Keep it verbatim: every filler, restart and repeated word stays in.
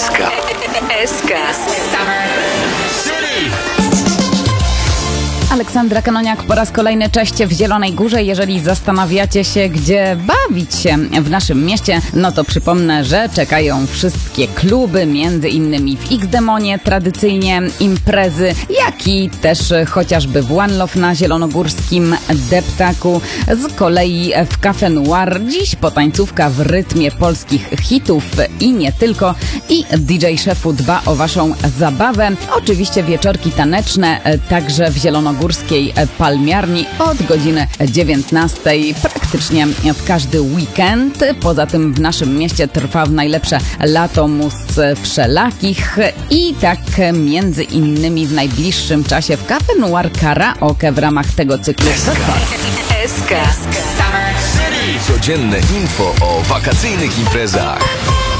S K. S K. Aleksandra Kanoniak po raz kolejny. Cześć w Zielonej Górze. Jeżeli zastanawiacie się, gdzie bawić się w naszym mieście, no to przypomnę, że czekają wszystkie kluby, między innymi w X-Demonie tradycyjnie imprezy, jak i też chociażby w One Love na zielonogórskim Deptaku. Z kolei w Cafe Noir dziś potańcówka w rytmie polskich hitów i nie tylko. I D J Szefu dba o waszą zabawę. Oczywiście wieczorki taneczne także w zielonogórskiej Palmiarni od godziny dziewiętnastej praktycznie w każdy weekend. Poza tym w naszym mieście trwa w najlepsze lato mus wszelakich i tak między innymi w najbliższym czasie w Cafe Noir karaoke w ramach tego cyklu. S K. Codzienne info o wakacyjnych imprezach.